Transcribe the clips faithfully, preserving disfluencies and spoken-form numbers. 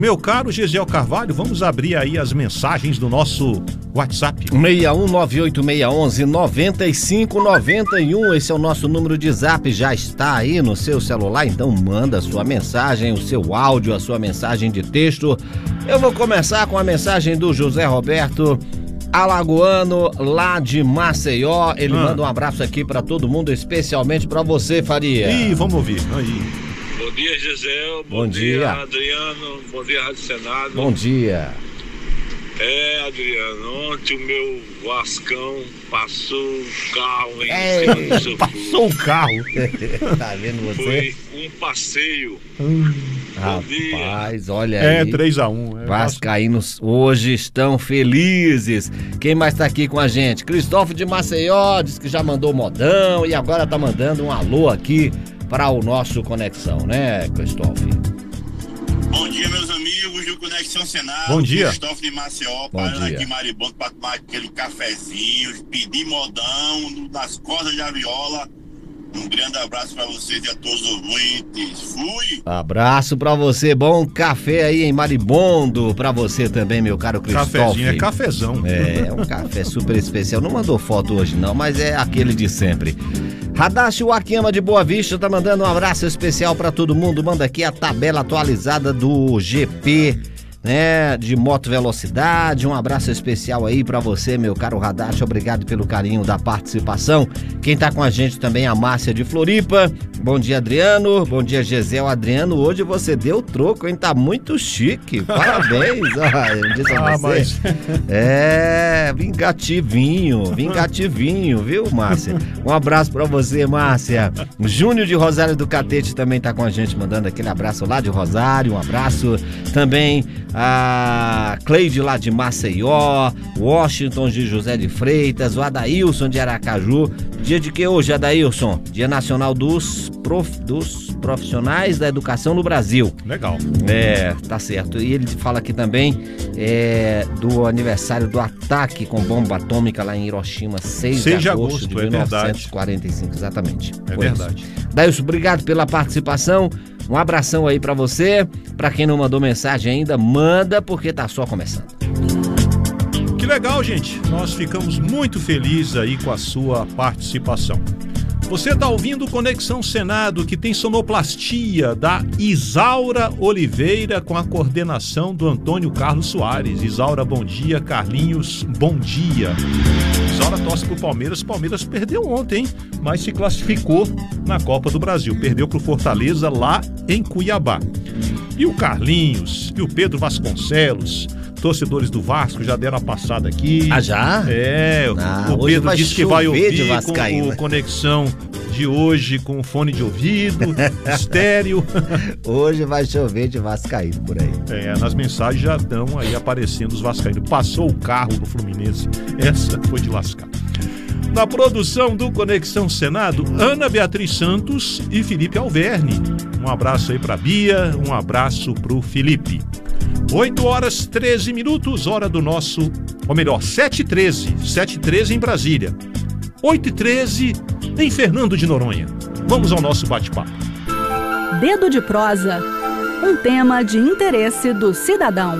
Meu caro Gesiel Carvalho, vamos abrir aí as mensagens do nosso WhatsApp. seis um nove oito seis um um nove cinco nove um, esse é o nosso número de zap, já está aí no seu celular, então manda a sua mensagem, o seu áudio, a sua mensagem de texto. Eu vou começar com a mensagem do José Roberto, alagoano, lá de Maceió. Ele ah. manda um abraço aqui para todo mundo, especialmente para você, Faria. Ih, vamos ouvir. Aí. Bom dia, Gisel. Bom, Bom dia. dia, Adriano. Bom dia, Rádio Senado. Bom dia. É, Adriano, ontem o meu Vascão passou o carro em é, cima do seu Passou o carro. Tá vendo você? Foi um passeio. Hum, Bom dia. Rapaz, olha é, aí. É, três a um. É Vascaínos hoje estão felizes. Quem mais tá aqui com a gente? Cristóvão de Maceió, diz que já mandou modão e agora tá mandando um alô aqui para o nosso Conexão, né, Cristóvão? Bom dia, meus amigos do Conexão Senado. Bom dia. Cristóvão de Maceió, parando aqui em Maribondo para tomar aquele cafezinho, pedir modão nas cordas de aviola. Um grande abraço para vocês e a todos os ouvintes. Fui! Abraço para você, bom café aí em Maribondo para você também, meu caro Cristóvão. Cafezinho, é cafezão. É, um café super especial. Não mandou foto hoje não, mas é aquele de sempre. Radashi Wakiyama de Boa Vista tá mandando um abraço especial para todo mundo. Manda aqui a tabela atualizada do G P, né, de moto velocidade. Um abraço especial aí pra você, meu caro Radashi, obrigado pelo carinho da participação. Quem tá com a gente também é a Márcia de Floripa. Bom dia, Adriano. Bom dia, Gesiel. Adriano, hoje você deu troco, hein? Tá muito chique. Parabéns. Ah, eu disse a ah, você. mas... É, vingativinho, vingativinho, viu, Márcia? Um abraço pra você, Márcia. Júnior de Rosário do Catete também tá com a gente, mandando aquele abraço lá de Rosário. Um abraço também a Cleide lá de Maceió, Washington de José de Freitas, o Adailson de Aracaju. Dia de que hoje, Adailson? Dia Nacional dos, prof, dos Profissionais da Educação no Brasil. Legal. É, tá certo. E ele fala aqui também é, do aniversário do ataque com bomba atômica lá em Hiroshima, seis de agosto de mil novecentos e quarenta e cinco, exatamente. É verdade. Adailson, obrigado pela participação. Um abração aí pra você. Pra quem não mandou mensagem ainda, manda, porque tá só começando. Que legal, gente. Nós ficamos muito felizes aí com a sua participação. Você tá ouvindo Conexão Senado, que tem sonoplastia da Isaura Oliveira com a coordenação do Antônio Carlos Soares. Isaura, bom dia. Carlinhos, bom dia. Isaura torce pro Palmeiras. Palmeiras perdeu ontem, mas se classificou na Copa do Brasil. Perdeu pro Fortaleza lá em Cuiabá. E o Carlinhos, e o Pedro Vasconcelos, torcedores do Vasco, já deram a passada aqui. Ah, já? É, ah, o Pedro disse que vai ouvir com o Conexão de hoje com o fone de ouvido, estéreo. Hoje vai chover de vascaíno por aí. É, nas mensagens já estão aí aparecendo os vascaínos. Passou o carro no Fluminense. Essa foi de lascar. Na produção do Conexão Senado, Ana Beatriz Santos e Felipe Alverne. Um abraço aí pra Bia, um abraço pro Felipe. oito horas treze minutos, hora do nosso, ou melhor, sete e treze, sete e treze em Brasília, oito e treze em Fernando de Noronha. Vamos ao nosso bate-papo. Dedo de prosa, um tema de interesse do cidadão.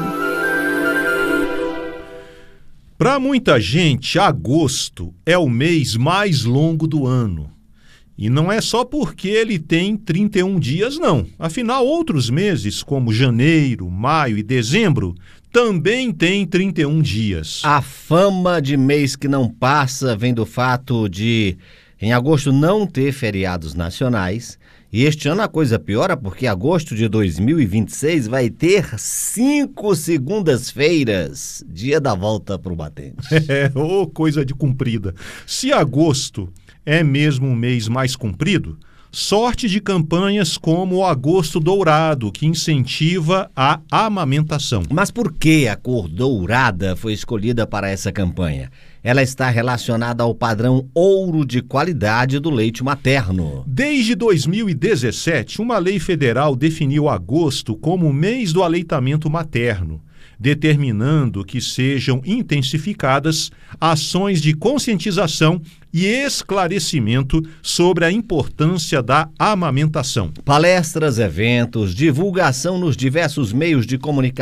Para muita gente, agosto é o mês mais longo do ano. E não é só porque ele tem trinta e um dias, não. Afinal, outros meses, como janeiro, maio e dezembro, também têm trinta e um dias. A fama de mês que não passa vem do fato de, em agosto, não ter feriados nacionais. E este ano a coisa piora porque agosto de dois mil e vinte e seis vai ter cinco segundas-feiras, dia da volta pro batente. É, ô coisa de comprida. Se agosto é mesmo um mês mais comprido, sorte de campanhas como o Agosto Dourado, que incentiva a amamentação. Mas por que a cor dourada foi escolhida para essa campanha? Ela está relacionada ao padrão ouro de qualidade do leite materno. Desde dois mil e dezessete, uma lei federal definiu agosto como o mês do aleitamento materno. determinando que sejam intensificadas ações de conscientização e esclarecimento sobre a importância da amamentação. Palestras, eventos, divulgação nos diversos meios de comunicação